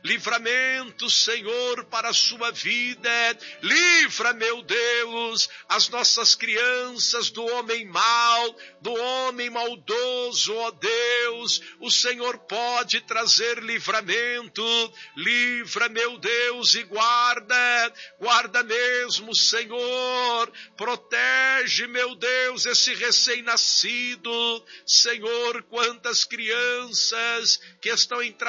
livramento, Senhor, para a sua vida. Livra, meu Deus, as nossas crianças do homem mau, do homem maldoso, ó Deus. O Senhor pode trazer livramento. Livra, meu Deus, e guarda mesmo, Senhor. Protege, meu Deus, esse recém-nascido. Senhor, quantas crianças que estão em